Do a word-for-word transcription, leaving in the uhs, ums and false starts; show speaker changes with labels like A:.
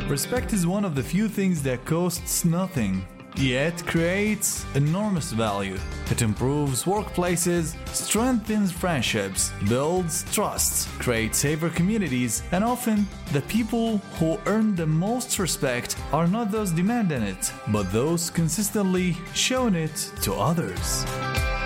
A: Respect is one of the few things that costs nothing, yet creates enormous value. It improves workplaces, strengthens friendships, builds trust, creates safer communities, and often the people who earn the most respect are not those demanding it, but those consistently showing it to others.